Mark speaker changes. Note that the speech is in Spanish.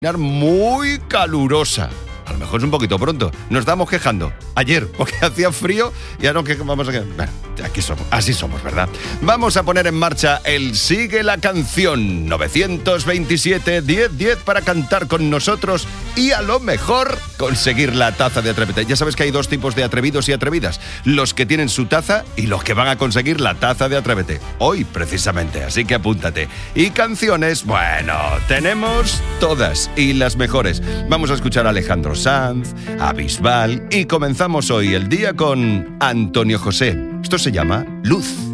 Speaker 1: Muy calurosa. A lo mejor es un poquito pronto. Nos estamos quejando ayer porque hacía frío y ahora que vamos a... Bueno, aquí somos, así somos, ¿verdad? Vamos a poner en marcha el Sigue la Canción 927-1010 para cantar con nosotros y a lo mejor conseguir la taza de Atrévete. Ya sabes que hay dos tipos de atrevidos y atrevidas. Los que tienen su taza y los que van a conseguir la taza de Atrévete. Hoy, precisamente, así que apúntate. Y canciones, bueno, tenemos todas y las mejores. Vamos a escuchar a Alejandro Sanz, a Bisbal y comenzamos hoy el día con Antonio José. Esto se llama Luz.